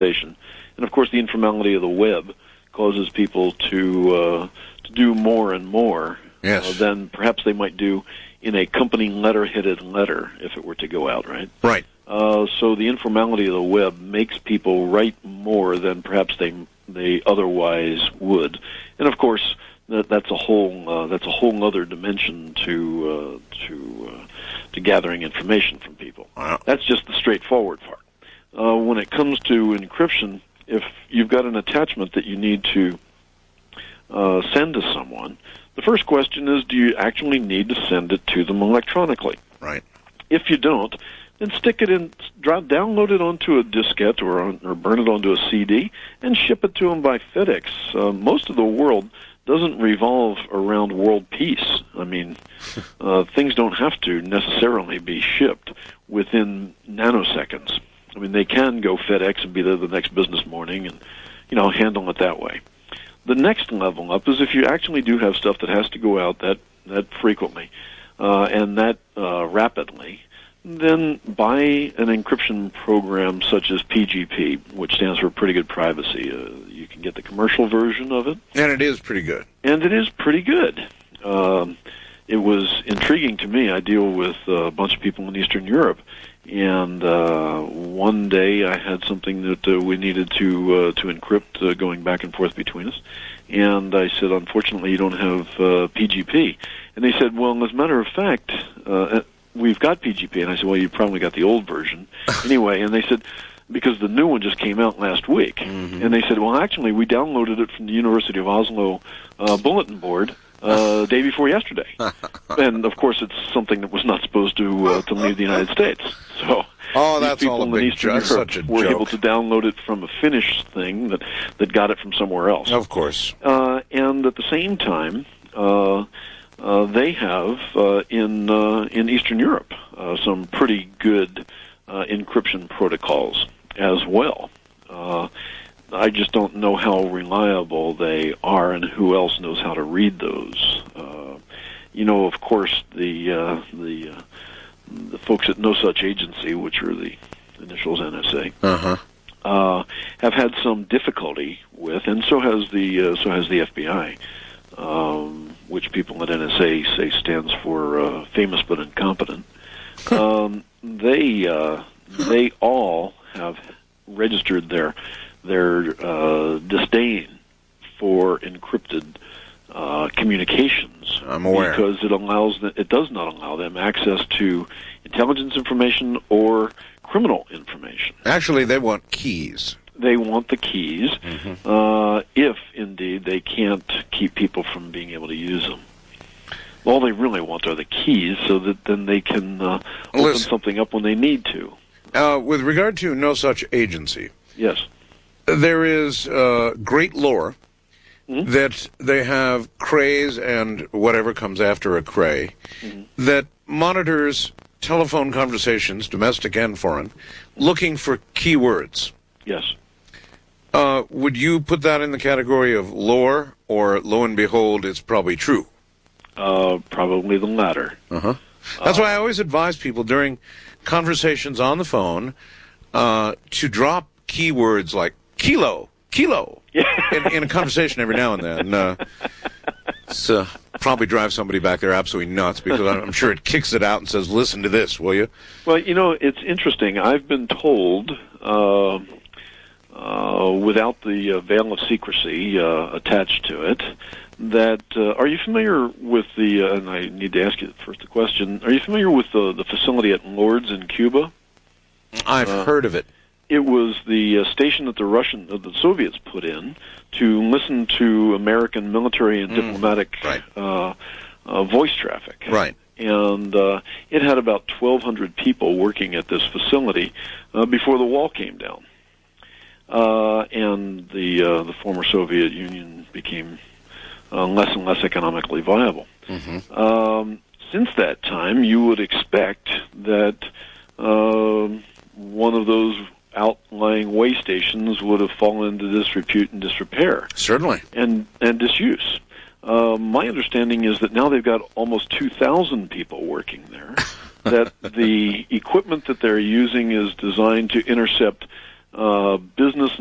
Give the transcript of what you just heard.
And of course, the informality of the web causes people to do more and more than perhaps they might do in a company letter-headed letter if it were to go out, right? Right. So the informality of the web makes people write more than perhaps they otherwise would, and of course that's a whole other dimension to gathering information from people. Wow. That's just the straightforward part. When it comes to encryption, if you've got an attachment that you need to send to someone, the first question is, do you actually need to send it to them electronically? Right. If you don't, then stick it in, download it onto a diskette or burn it onto a CD and ship it to them by FedEx. Most of the world doesn't revolve around world peace. I mean, things don't have to necessarily be shipped within nanoseconds. I mean, they can go FedEx and be there the next business morning and, handle it that way. The next level up is if you actually do have stuff that has to go out that frequently and that rapidly, then buy an encryption program such as PGP, which stands for Pretty Good Privacy. You can get the commercial version of it. And it is pretty good. And it is pretty good. It was intriguing to me. I deal with a bunch of people in Eastern Europe, and one day I had something that we needed to encrypt going back and forth between us. And I said, unfortunately, you don't have PGP. And they said, well, as a matter of fact, we've got PGP. And I said, well, you probably got the old version. Anyway, and they said, because the new one just came out last week. Mm-hmm. And they said, well, actually, we downloaded it from the University of Oslo bulletin board day before yesterday. And, of course, it's something that was not supposed to leave the United States. So that's people all a in big Eastern Europe were able to download it from a Finnish thing that got it from somewhere else. Of course. And at the same time, they have in Eastern Europe some pretty good encryption protocols as well. I just don't know how reliable they are and who else knows how to read those. Of course, the folks at No Such Agency, which are the initials NSA, have had some difficulty with, and so has the FBI, which people at NSA say stands for famous but incompetent. They all have registered their disdain for encrypted communications. I'm aware. Because it does not allow them access to intelligence information or criminal information. Actually, they want keys. They want the keys, if indeed they can't keep people from being able to use them. All they really want are the keys, so that then they can open something up when they need to. With regard to No Such Agency, yes, there is great lore that they have crays and whatever comes after a cray that monitors telephone conversations, domestic and foreign, looking for keywords. Yes. Would you put that in the category of lore, or lo and behold, it's probably true? Probably the latter. That's why I always advise people during conversations on the phone to drop keywords like kilo in a conversation every now and then. It's probably drive somebody back there absolutely nuts, because I'm sure it kicks it out and says, listen to this, will you? Well, it's interesting. I've been told, without the veil of secrecy attached to it, that are you familiar with and I need to ask you first the question, are you familiar with the facility at Lourdes in Cuba? I've heard of it. It was the station that the Soviets put in to listen to American military and diplomatic voice traffic. Right. And it had about 1,200 people working at this facility before the wall came down. And the former Soviet Union became less and less economically viable. Since that time, you would expect that one of those outlying way stations would have fallen into disrepute and disrepair. Certainly. And disuse. My understanding is that now they've got almost 2,000 people working there, that the equipment that they're using is designed to intercept business